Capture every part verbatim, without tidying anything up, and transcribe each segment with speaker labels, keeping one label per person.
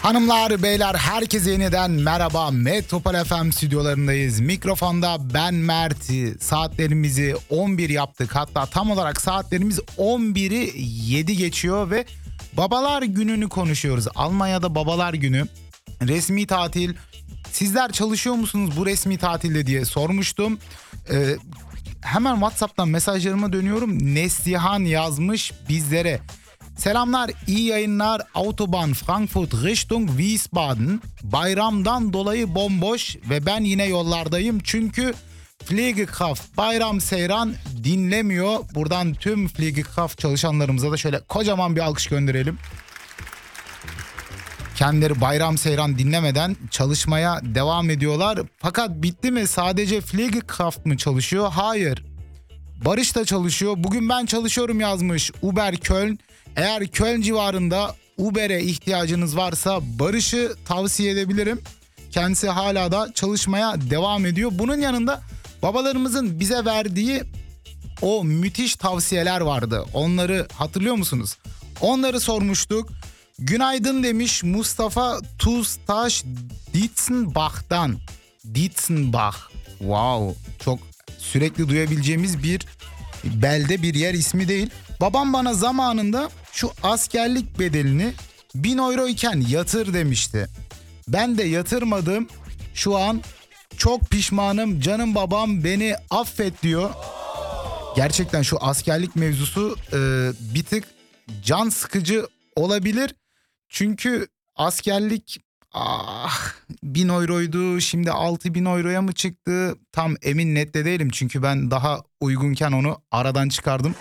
Speaker 1: Hanımlar, beyler, herkese yeniden merhaba. Metropol F M stüdyolarındayız. Mikrofonda ben Mert. Saatlerimizi on bir yaptık. Hatta tam olarak saatlerimiz on biri yedi geçiyor ve Babalar Günü'nü konuşuyoruz. Almanya'da Babalar Günü. Resmi tatil. Sizler çalışıyor musunuz bu resmi tatilde diye sormuştum. Ee, hemen WhatsApp'tan mesajlarıma dönüyorum. Neslihan yazmış bizlere. Selamlar, iyi yayınlar. Autobahn Frankfurt Richtung Wiesbaden. Bayramdan dolayı bomboş ve ben yine yollardayım. Çünkü Pflegekraft Bayram Seyran dinlemiyor. Buradan tüm Pflegekraft çalışanlarımıza da şöyle kocaman bir alkış gönderelim. Kendileri Bayram Seyran dinlemeden çalışmaya devam ediyorlar. Fakat bitti mi? Sadece Pflegekraft mı çalışıyor? Hayır. Barış da çalışıyor. Bugün ben çalışıyorum yazmış Uber Köln. Eğer Köln civarında Uber'e ihtiyacınız varsa Barış'ı tavsiye edebilirim. Kendisi hala da çalışmaya devam ediyor. Bunun yanında babalarımızın bize verdiği o müthiş tavsiyeler vardı. Onları hatırlıyor musunuz? Onları sormuştuk. Günaydın demiş Mustafa Tuztaş Dietzenbach'tan. Dietzenbach. Wow, çok sürekli duyabileceğimiz bir belde, bir yer ismi değil. Babam bana zamanında şu askerlik bedelini bin euro iken yatır demişti. Ben de yatırmadım. Şu an çok pişmanım. Canım babam beni affet diyor. Gerçekten şu askerlik mevzusu e, bir tık can sıkıcı olabilir. Çünkü askerlik ah, bin euroydu, şimdi altı bin euroya mı çıktı? Tam emin net de değilim. Çünkü ben daha uygunken onu aradan çıkardım.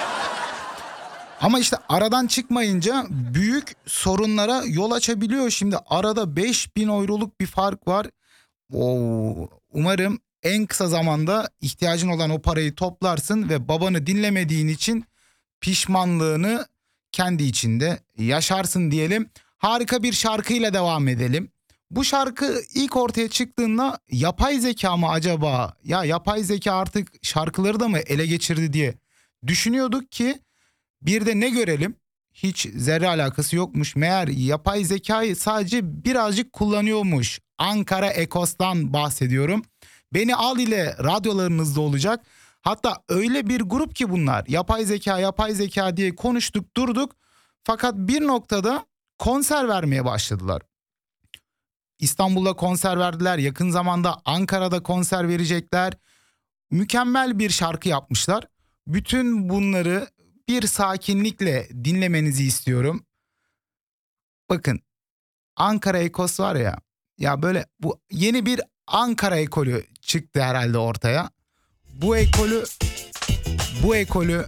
Speaker 1: Ama işte aradan çıkmayınca büyük sorunlara yol açabiliyor. Şimdi arada beş bin euroluk bir fark var. Oo, umarım en kısa zamanda ihtiyacın olan o parayı toplarsın ve babanı dinlemediğin için pişmanlığını kendi içinde yaşarsın diyelim. Harika bir şarkıyla devam edelim. Bu şarkı ilk ortaya çıktığında yapay zeka mı acaba? Ya yapay zeka artık şarkıları da mı ele geçirdi diye düşünüyorduk ki bir de ne görelim? Hiç zerre alakası yokmuş. Meğer yapay zekayı sadece birazcık kullanıyormuş. Ankara Ekos'tan bahsediyorum. Beni Al ile radyolarınızda olacak. Hatta öyle bir grup ki bunlar. Yapay zeka, yapay zeka diye konuştuk, durduk. Fakat bir noktada konser vermeye başladılar. İstanbul'da konser verdiler. Yakın zamanda Ankara'da konser verecekler. Mükemmel bir şarkı yapmışlar. Bütün bunları bir sakinlikle dinlemenizi istiyorum. Bakın, Ankara Ekos var ya. Ya böyle bu yeni bir Ankara ekolü çıktı herhalde ortaya. Bu ekolü bu ekolü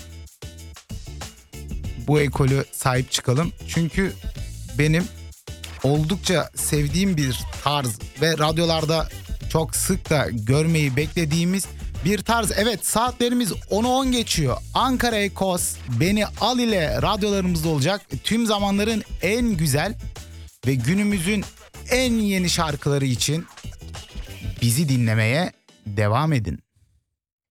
Speaker 1: bu ekolü sahip çıkalım. Çünkü benim oldukça sevdiğim bir tarz ve radyolarda çok sık da görmeyi beklediğimiz bir tarz. Evet, saatlerimiz onu on geçiyor. Ankara Ekos, Beni Al ile radyolarımızda olacak. Tüm zamanların en güzel ve günümüzün en yeni şarkıları için bizi dinlemeye devam edin.